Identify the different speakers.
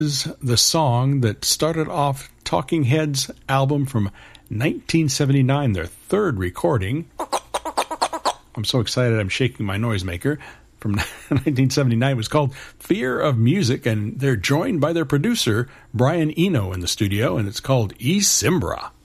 Speaker 1: is the song that started off Talking Heads' album from 1979, their third recording. I'm so excited I'm shaking my noisemaker. From 1979 was called Fear of Music, and they're joined by their producer, Brian Eno, in the studio, and it's called E Simbra.